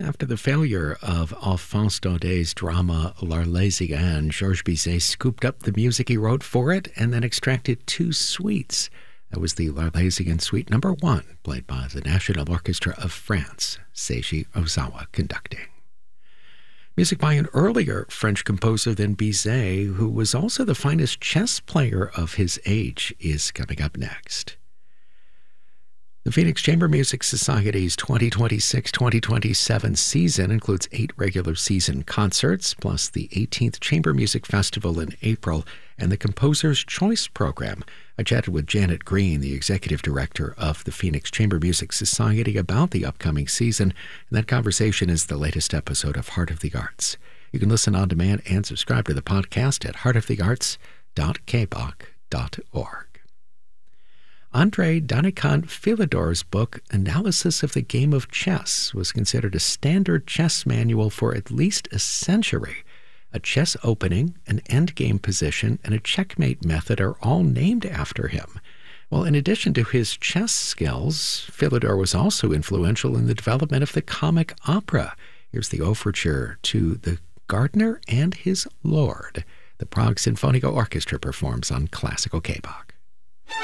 After the failure of Alphonse Daudet's drama L'Arlésienne, Georges Bizet scooped up the music he wrote for it and then extracted two suites. That was the L'Arlésienne Suite No. 1, played by the National Orchestra of France, Seiji Ozawa conducting. Music by an earlier French composer than Bizet, who was also the finest chess player of his age, is coming up next. The Phoenix Chamber Music Society's 2026-2027 season includes 8 regular season concerts, plus the 18th Chamber Music Festival in April and the Composer's Choice Program. I chatted with Janet Green, the executive director of the Phoenix Chamber Music Society, about the upcoming season, and that conversation is the latest episode of Heart of the Arts. You can listen on demand and subscribe to the podcast at heartofthearts.kbach.org. Andrei Danikant-Philidor's book, Analysis of the Game of Chess, was considered a standard chess manual for at least a century. A chess opening, an endgame position, and a checkmate method are all named after him. Well, in addition to his chess skills, Philidor was also influential in the development of the comic opera. Here's the overture to The Gardener and His Lord. The Prague Sinfonico Orchestra performs on Classical KBach.